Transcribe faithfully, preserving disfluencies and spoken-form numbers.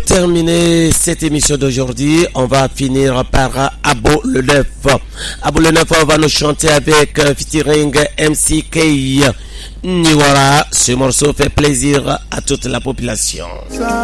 terminer cette émission d'aujourd'hui, on va finir par Abo le neuf. Abo le neuf va nous chanter avec featuring M C K. Niwara. Ce morceau fait plaisir à toute la population.